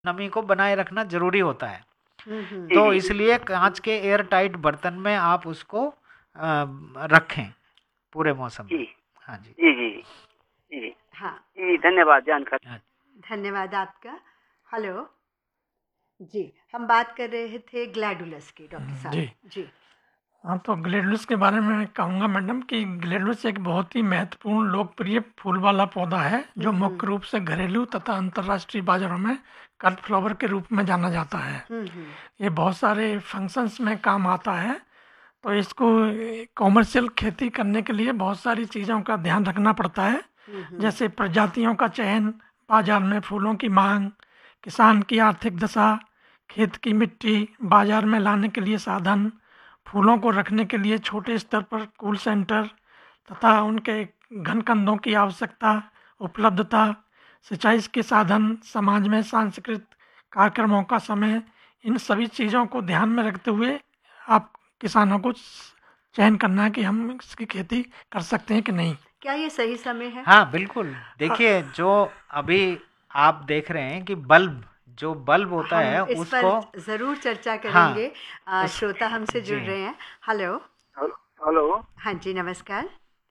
नमी को बनाए रखना जरूरी होता है। जी तो जी इसलिए कांच के एयर टाइट बर्तन में आप उसको रखें पूरे मौसम जी में। हाँ जी। जी जी जी हाँ, जी, धन्यवाद जानकारी। हाँ, धन्यवाद आपका। हेलो जी, हम बात कर रहे थे ग्लैडुलस की, डॉक्टर साहब जी जी। हाँ, तो ग्लेडुलस के बारे में कहूँगा मैडम कि ग्लेडुलस एक बहुत ही महत्वपूर्ण लोकप्रिय फूल वाला पौधा है जो मुख्य रूप से घरेलू तथा अंतर्राष्ट्रीय बाजारों में कट फ्लावर के रूप में जाना जाता है। ये बहुत सारे फंक्शंस में काम आता है। तो इसको कॉमर्शियल खेती करने के लिए बहुत सारी चीज़ों का ध्यान रखना पड़ता है, जैसे प्रजातियों का चयन, बाजार में फूलों की मांग, किसान की आर्थिक दशा, खेत की मिट्टी, बाजार में लाने के लिए साधन, फूलों को रखने के लिए छोटे स्तर पर कूल सेंटर तथा उनके घन कंदों की आवश्यकता, उपलब्धता, सिंचाई के साधन, समाज में सांस्कृतिक कार्यक्रमों का समय, इन सभी चीज़ों को ध्यान में रखते हुए आप किसानों को चयन करना है कि हम इसकी खेती कर सकते हैं कि नहीं। क्या ये सही समय है? हाँ बिल्कुल। देखिए, जो अभी आप देख रहे हैं कि जो बल्ब होता है हम इस उसको पर जरूर चर्चा करेंगे। उस श्रोता हमसे जुड़ जी रहे हैं। हेलो हेलो, हाँ जी, नमस्कार।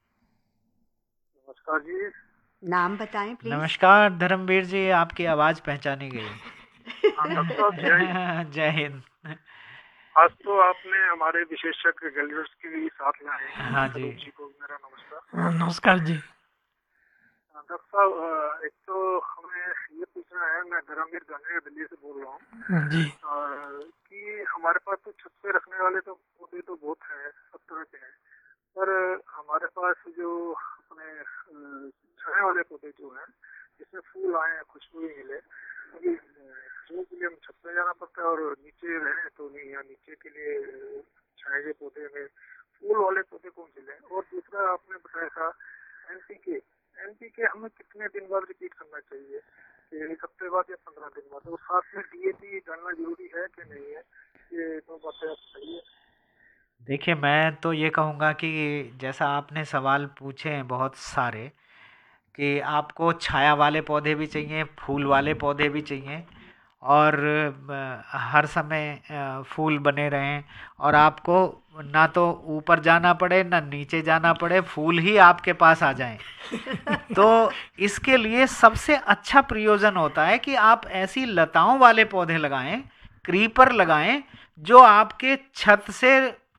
नमस्कार जी। नाम बताएं प्लीज। नमस्कार धर्मवीर जी, आपकी आवाज पहचानी गई। डॉक्टर साहब जय। जय हिंद। आज तो आपने हमारे विशेषज्ञ गैलरिस्ट की भी साथ लाए हैं। हाँ जी। स्वरूप जी को मेरा नमस्कार। नमस्कार जी। डॉक्टर साहब, एक तो हमें ये पूछना है, मैं धर्मवीर गांधी दिल्ली से बोल रहा हूँ जी कि हमारे पास तो छत पे रखने वाले तो पौधे तो बहुत हैं, सब तरह के हैं, पर हमारे पास जो अपने छाया वाले पौधे जो हैं जिसमें फूल आए, खुशबू ही मिले, अभी फूल के लिए हम छत पे जाना पड़ता है और नीचे रहे तो नहीं, या नीचे के लिए छाया के पौधे में फूल वाले पौधे कौन से लें। और दूसरा आपने बताया था एनपीके हमें कितने दिन बाद रिपीट करना चाहिए, कि 1 हफ्ते बाद या 15 दिन बाद, और साथ में डीएपी डालना जरूरी है कि नहीं है, ये दो बातें आप बताइए। देखिए, मैं तो ये कहूँगा कि जैसा आपने सवाल पूछे हैं बहुत सारे, कि आपको छाया वाले पौधे भी चाहिए, फूल वाले पौधे भी चाहिए, और हर समय फूल बने रहें, और आपको ना तो ऊपर जाना पड़े ना नीचे जाना पड़े, फूल ही आपके पास आ जाएं। तो इसके लिए सबसे अच्छा प्रयोजन होता है कि आप ऐसी लताओं वाले पौधे लगाएं, क्रीपर लगाएं, जो आपके छत से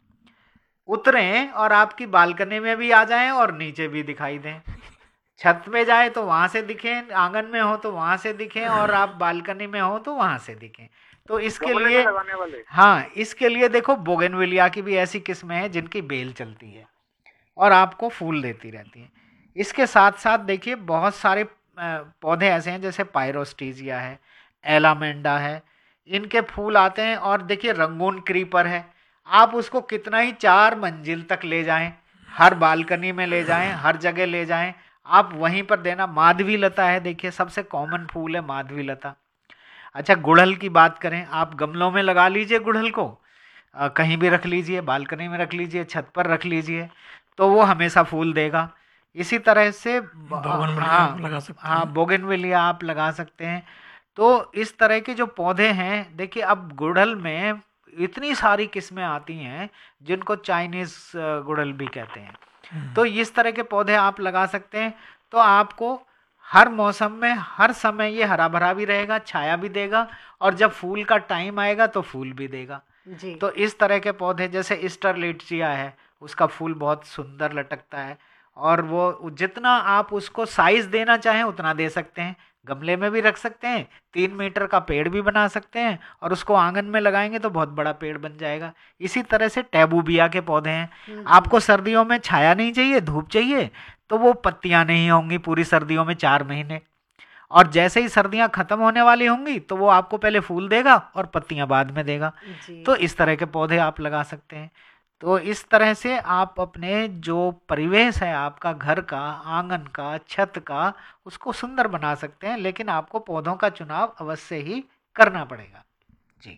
उतरें और आपकी बालकनी में भी आ जाएं और नीचे भी दिखाई दें। छत पे जाए तो वहां से दिखें, आंगन में हो तो वहां से दिखें, और आप बालकनी में हो तो वहां से दिखें। तो इसके गमले में लिए लगाने वाले। हाँ, इसके लिए देखो, बोगनविलिया की भी ऐसी किस्में हैं जिनकी बेल चलती है और आपको फूल देती रहती है। इसके साथ साथ देखिए, बहुत सारे पौधे ऐसे हैं, जैसे पायरोस्टीजिया है, एलामेंडा है, इनके फूल आते हैं। और देखिए, रंगून क्रीपर है, आप उसको कितना ही 4 मंजिल तक ले जाएं, हर बालकनी में ले जाएं, हर जगह ले जाएं, आप वहीं पर देना। माधवी लता है, देखिए सबसे कॉमन फूल है माधवी लता। अच्छा, गुड़हल की बात करें, आप गमलों में लगा लीजिए गुड़हल को, कहीं भी रख लीजिए, बालकनी में रख लीजिए, छत पर रख लीजिए, तो वो हमेशा फूल देगा। इसी तरह से बोगनविलिया लगा सकते हाँ, हैं। बोगनविलिया आप लगा सकते हैं। तो इस तरह के जो पौधे हैं, देखिए अब गुड़हल में इतनी सारी किस्में आती हैं जिनको चाइनीज गुड़हल भी कहते हैं। तो इस तरह के पौधे आप लगा सकते हैं, तो आपको हर मौसम में हर समय ये हरा भरा भी रहेगा, छाया भी देगा, और जब फूल का टाइम आएगा तो फूल भी देगा जी। तो इस तरह के पौधे, जैसे स्टरलिटिया है, उसका फूल बहुत सुंदर लटकता है, और वो जितना आप उसको साइज देना चाहें उतना दे सकते हैं। गमले में भी रख सकते हैं, 3 मीटर का पेड़ भी बना सकते हैं, और उसको आंगन में लगाएंगे तो बहुत बड़ा पेड़ बन जाएगा। इसी तरह से टैबूबिया के पौधे हैं, आपको सर्दियों में छाया नहीं चाहिए, धूप चाहिए, तो वो पत्तियां नहीं होंगी पूरी सर्दियों में 4 महीने, और जैसे ही सर्दियां खत्म होने वाली होंगी तो वो आपको पहले फूल देगा और पत्तियां बाद में देगा। तो इस तरह के पौधे आप लगा सकते हैं। तो इस तरह से आप अपने जो परिवेश है आपका, घर का, आंगन का, छत का, उसको सुंदर बना सकते हैं, लेकिन आपको पौधों का चुनाव अवश्य ही करना पड़ेगा जी।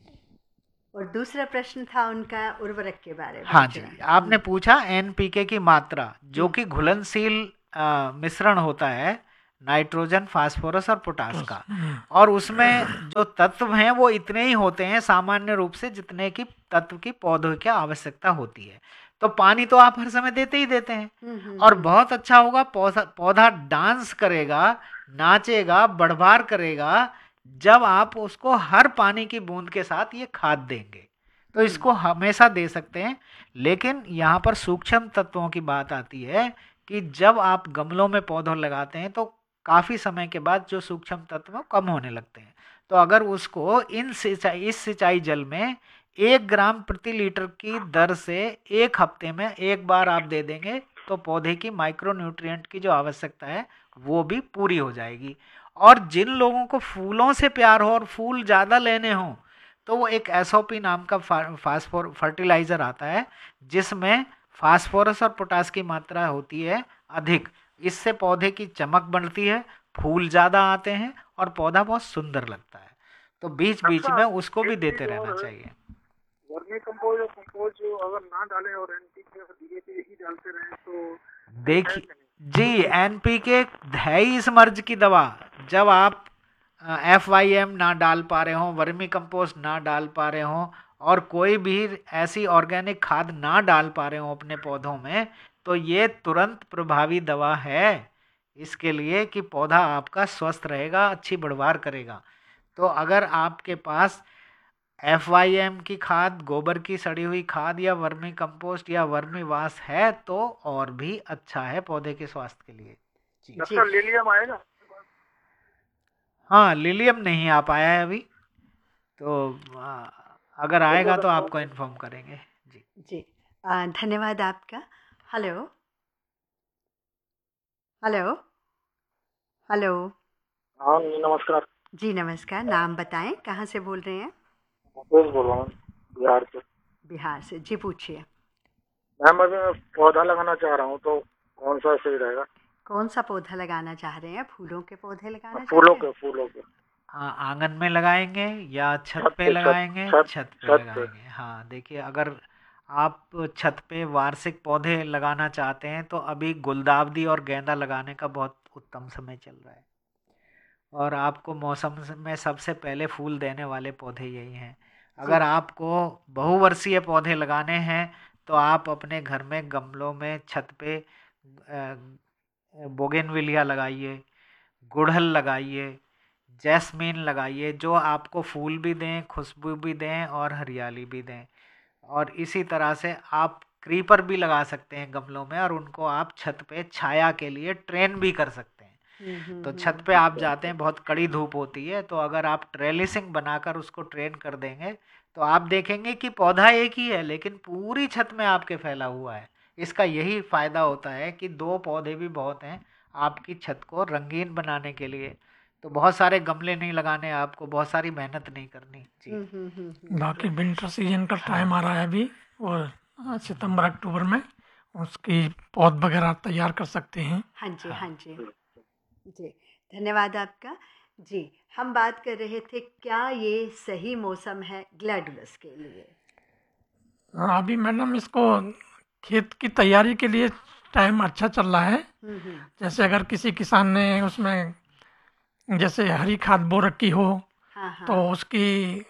और दूसरा प्रश्न था उनका उर्वरक के बारे में। हाँ जी, आपने पूछा एनपीके की मात्रा, जो कि घुलनशील मिश्रण होता है नाइट्रोजन, फास्फोरस और पोटास का। और उसमें जो तत्व हैं वो इतने ही होते हैं सामान्य रूप से जितने की तत्व की पौधों की आवश्यकता होती है। तो पानी तो आप हर समय देते ही देते हैं और बहुत अच्छा होगा, पौधा पौधा डांस करेगा, नाचेगा, बढ़वार करेगा जब आप उसको हर पानी की बूंद के साथ ये खाद देंगे। तो इसको हमेशा दे सकते हैं, लेकिन यहाँ पर सूक्ष्म तत्वों की बात आती है कि जब आप गमलों में पौधों लगाते हैं तो काफ़ी समय के बाद जो सूक्ष्म तत्व कम होने लगते हैं। तो अगर उसको इस सिंचाई जल में 1 ग्राम प्रति लीटर की दर से 1 हफ्ते में एक बार आप दे देंगे तो पौधे की माइक्रो न्यूट्रिएंट की जो आवश्यकता है वो भी पूरी हो जाएगी। और जिन लोगों को फूलों से प्यार हो और फूल ज़्यादा लेने हों तो वो एक एसओपी नाम का फर्टिलाइज़र आता है जिसमें फास्फोरस और पोटास की मात्रा होती है अधिक। इससे पौधे की चमक बढ़ती है, फूल ज़्यादा आते हैं और पौधा बहुत सुंदर लगता है। तो बीच बीच में उसको भी देते रहना चाहिए। वर्मी कंपोज और कंपोज जो अगर ना डालें और एनपीके और डीएपी ही डालते रहें तो देखिए जी, एनपीके है ही इस मर्ज की दवा। जब आप FYM ना डाल पा रहे हो, वर्मी कंपोस्ट ना डाल पा रहे हो और कोई भी ऐसी ऑर्गेनिक खाद ना डाल पा रहे हो अपने पौधों में, तो ये तुरंत प्रभावी दवा है इसके लिए कि पौधा आपका स्वस्थ रहेगा, अच्छी बढ़वार करेगा। तो अगर आपके पास FYM की खाद, गोबर की सड़ी हुई खाद या वर्मी कंपोस्ट या वर्मी वास है तो और भी अच्छा है पौधे के स्वास्थ्य के लिए। जी डॉक्टर लिलियम आएगा? हाँ, लिलियम नहीं आ पाया है अभी, तो अगर आएगा तो आपको इन्फॉर्म करेंगे। जी जी धन्यवाद आपका। Hello hello hello. हाँ नमस्कार। जी नमस्कार, नाम बताएं, कहाँ से बोल रहे हैं? मुकेश बोल रहा हूँ बिहार से। बिहार से, जी पूछिए। मैम अभी मैं पौधा लगाना चाह रहा हूँ तो कौन सा सही रहेगा? कौन सा पौधा लगाना चाह रहे हैं? फूलों के पौधे लगाना चाह फूलों रहे हैं? के फूलों के। आंगन में लगाएंगे या छत छत पे पे लगाएंगे? छत पे छत पे। लगाएंगे। हाँ देखिए, अगर आप छत पे वार्षिक पौधे लगाना चाहते हैं तो अभी गुलदावदी और गेंदा लगाने का बहुत उत्तम समय चल रहा है और आपको मौसम में सबसे पहले फूल देने वाले पौधे यही हैं। अगर आपको बहुवर्षीय पौधे लगाने हैं तो आप अपने घर में गमलों में छत पे बोगेनविलिया लगाइए, गुड़हल लगाइए, जैस्मीन लगाइए, जो आपको फूल भी दें, खुशबू भी दें और हरियाली भी दें। और इसी तरह से आप क्रीपर भी लगा सकते हैं गमलों में और उनको आप छत पे छाया के लिए ट्रेन भी कर सकते हैं। तो छत पे आप जाते हैं, बहुत कड़ी धूप होती है, तो अगर आप ट्रेलिसिंग बनाकर उसको ट्रेन कर देंगे तो आप देखेंगे कि पौधा एक ही है लेकिन पूरी छत में आपके फैला हुआ है। इसका यही फ़ायदा होता है कि 2 पौधे भी बहुत हैं आपकी छत को रंगीन बनाने के लिए। तो बहुत सारे गमले नहीं लगाने, आपको बहुत सारी मेहनत नहीं करनी। जी बाकी विंटर सीजन का टाइम आ रहा है अभी, और सितंबर अक्टूबर में उसकी पौध वगैरह तैयार कर सकते हैं। हाँ जी हाँ जी जी धन्यवाद आपका। जी हम बात कर रहे थे, क्या ये सही मौसम है ग्लैडुलस के लिए? अभी मैडम इसको खेत की तैयारी के लिए टाइम अच्छा चल रहा है। जैसे अगर किसी किसान ने उसमें जैसे हरी खाद बो रखी हो, तो उसकी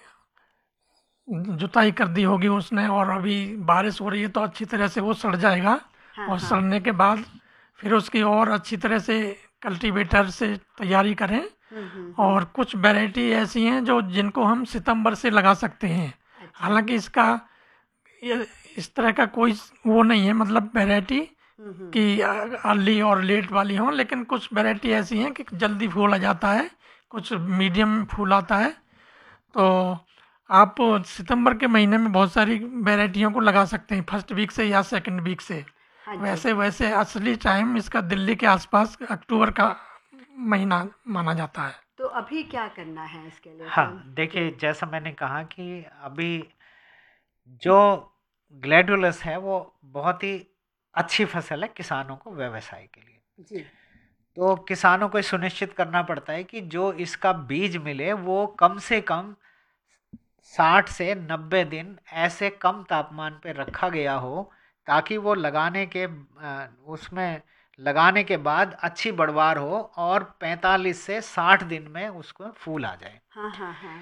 जुताई कर दी होगी उसने, और अभी बारिश हो रही है तो अच्छी तरह से वो सड़ जाएगा। और सड़ने के बाद फिर उसकी और अच्छी तरह से कल्टीवेटर से तैयारी करें। और कुछ वैरायटी ऐसी हैं जो जिनको हम सितंबर से लगा सकते हैं। हालांकि इसका इस तरह का कोई वो नहीं है, मतलब वैरायटी कि अर्ली और लेट वाली हों, लेकिन कुछ वैरायटी ऐसी हैं कि जल्दी फूल आ जाता है, कुछ मीडियम फूल आता है। तो आप सितंबर के महीने में बहुत सारी वैरायटियों को लगा सकते हैं, फर्स्ट वीक से या सेकंड वीक से। वैसे असली टाइम इसका दिल्ली के आसपास अक्टूबर का महीना माना जाता है। तो अभी क्या करना है इसके लिए? हाँ देखिए, जैसा मैंने कहा कि अभी जो ग्लैडुलस है वो बहुत ही अच्छी फसल है किसानों को व्यवसाय के लिए। जी तो किसानों को सुनिश्चित करना पड़ता है कि जो इसका बीज मिले वो कम से कम 60 से 90 दिन ऐसे कम तापमान पे रखा गया हो ताकि वो लगाने के उसमें लगाने के बाद अच्छी बढ़वार हो और 45 से 60 दिन में उसको फूल आ जाए। हाँ हाँ हाँ